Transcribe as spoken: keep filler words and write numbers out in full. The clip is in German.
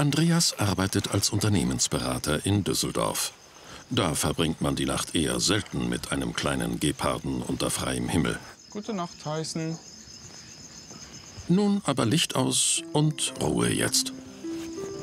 Andreas arbeitet als Unternehmensberater in Düsseldorf. Da verbringt man die Nacht eher selten mit einem kleinen Geparden unter freiem Himmel. Gute Nacht, Tyson. Nun aber Licht aus und Ruhe jetzt.